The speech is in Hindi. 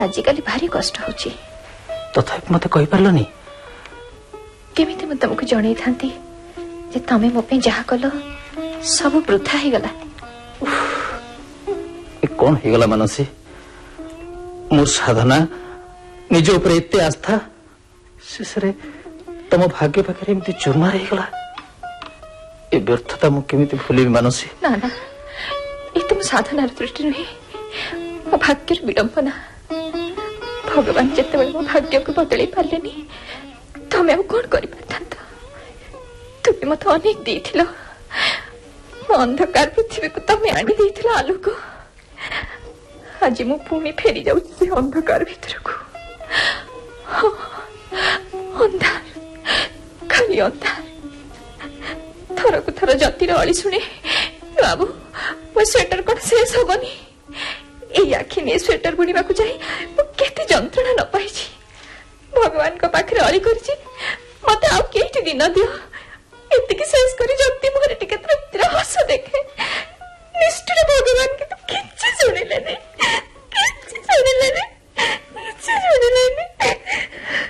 आजिकल भारी कष्ट होची। तथापि मते कहि परलनी केमिति म तुमको जणै थांती जे तमे मो पे जहा कलो सब वृथा ही गला। ए कोन हे गला मानसी? मोर साधना निज ऊपर एते आस्था शेषरे तम भाग्य पाखे एमती चुरमार हे गला। ए व्यर्थता मु केमिति भूली मानसी? ना ना ए तुम साधनार दृष्टि नुहे मो भाग्यर विडंबना। भगवान जिते मो भाग्य को बदल पारे तमें आ कौन कर तुम्हें मत अनेक देथिलो मो अंधकार पृथ्वी को तमें आनी देथिलो आलोक। आज मु पुणी फेरी जाऊ से अंधकार भीतर को। अंधार खाली अंधार। थर को थर जतिर अली शुणे बाबू मो स्वेटर कौन शेष हबनी। ए आखि ने स्वेटर बुणीबा को जाई केते जंत्रणा न पाइछि। भगवान को पाखरे अली करछि मते आउ केठी दिन दियो एतिकी शेष करी